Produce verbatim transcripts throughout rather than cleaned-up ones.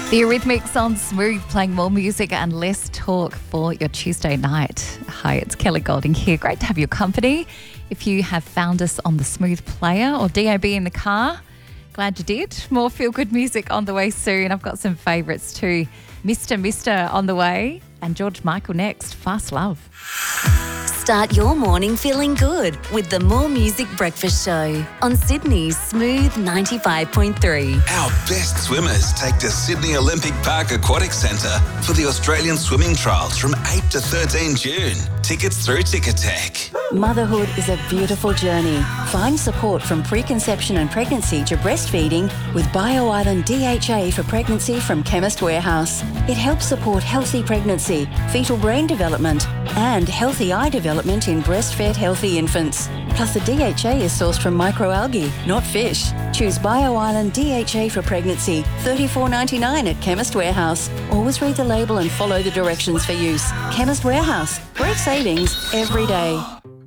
The Eurythmics on Smooth, playing more music and less talk for your Tuesday night. Hi, it's Kelly Golding here. Great to have your company. If you have found us on the Smooth player or D A B in the car, glad you did. More feel-good music on the way soon. I've got some favourites too. Mister Mister on the way and George Michael next. Fast Love. Start your morning feeling good with the More Music Breakfast Show on Sydney's Smooth ninety-five point three. Our best swimmers take to Sydney Olympic Park Aquatic Centre for the Australian Swimming Trials from eight to thirteen June. Tickets through Ticketek. Motherhood is a beautiful journey. Find support from preconception and pregnancy to breastfeeding with BioIsland D H A for pregnancy from Chemist Warehouse. It helps support healthy pregnancy, fetal brain development, and healthy eye development in breastfed healthy infants. Plus, the D H A is sourced from microalgae, not fish. Choose BioIsland D H A for pregnancy, thirty-four ninety-nine at Chemist Warehouse. Always read the label and follow the directions for use. Chemist Warehouse. Great savings every day.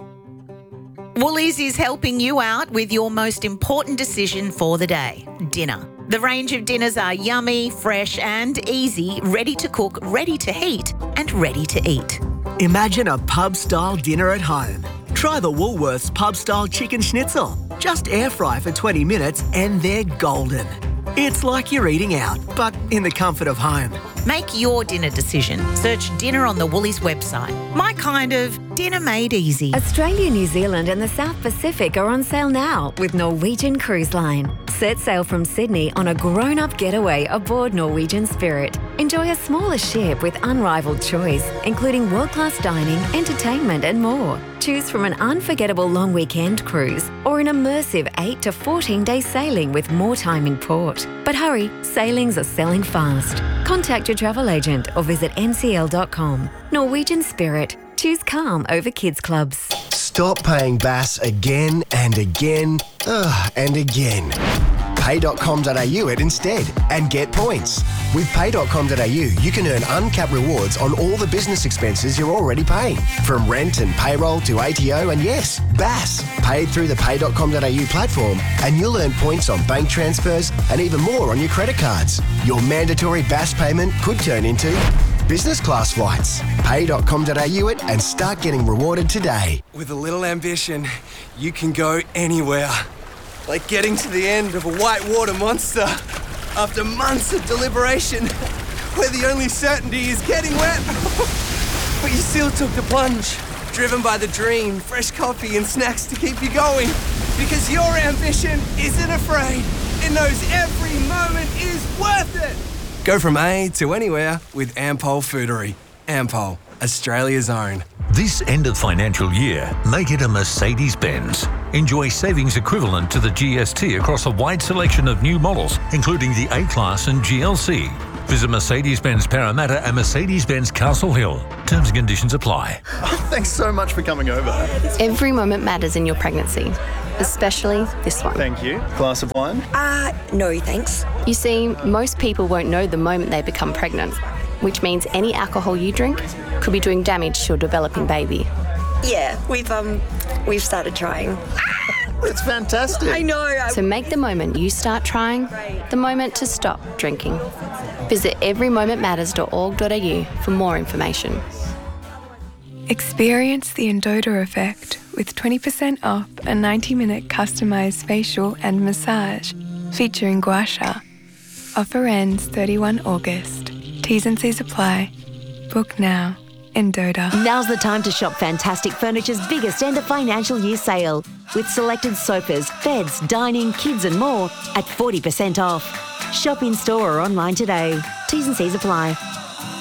Woolies is helping you out with your most important decision for the day, dinner. The range of dinners are yummy, fresh and easy, ready to cook, ready to heat and ready to eat. Imagine a pub-style dinner at home. Try the Woolworths pub-style chicken schnitzel. Just air fry for twenty minutes and they're golden. It's like you're eating out, but in the comfort of home. Make your dinner decision. Search dinner on the Woolies website. My kind of dinner made easy. Australia, New Zealand and the South Pacific are on sale now with Norwegian Cruise Line. Set sail from Sydney on a grown-up getaway aboard Norwegian Spirit. Enjoy a smaller ship with unrivaled choice, including world-class dining, entertainment and more. Choose from an unforgettable long weekend cruise or an immersive eight to fourteen day sailing with more time in port. But hurry, sailings are selling fast. Contact your travel agent or visit n c l dot com. Norwegian Spirit. Choose calm over kids clubs. Stop paying B A S again and again ugh, and again. pay dot com dot a u it instead and get points. With pay dot com dot a u, you can earn uncapped rewards on all the business expenses you're already paying, from rent and payroll to A T O and yes, B A S, paid through the pay dot com dot a u platform, and you'll earn points on bank transfers and even more on your credit cards. Your mandatory B A S payment could turn into business class flights. pay dot com dot a u it and start getting rewarded today. With a little ambition, you can go anywhere. Like getting to the end of a whitewater monster after months of deliberation, where the only certainty is getting wet. But you still took the plunge, driven by the dream, fresh coffee and snacks to keep you going. Because your ambition isn't afraid. It knows every moment is worth it. Go from A to anywhere with Ampol Foodery. Ampol, Australia's own. This end of financial year, make it a Mercedes-Benz. Enjoy savings equivalent to the G S T across a wide selection of new models, including the A-Class and G L C. Visit Mercedes-Benz Parramatta and Mercedes-Benz Castle Hill. Terms and conditions apply. Oh, thanks so much for coming over. Every moment matters in your pregnancy, especially this one. Thank you. Glass of wine? Uh, no thanks. You see, most people won't know the moment they become pregnant, which means any alcohol you drink could be doing damage to your developing baby. Yeah, we've um, we've started trying. It's fantastic. I know. So make the moment you start trying the moment to stop drinking. Visit every moment matters dot org dot a u for more information. Experience the Endota effect with twenty percent off a ninety minute customised facial and massage featuring gua sha. Offer ends thirty-first of August. T's and C's apply. Book now. Endota. Now's the time to shop Fantastic Furniture's biggest end of financial year sale, with selected sofas, beds, dining, kids and more at forty percent off. Shop in store or online today. T's and C's apply.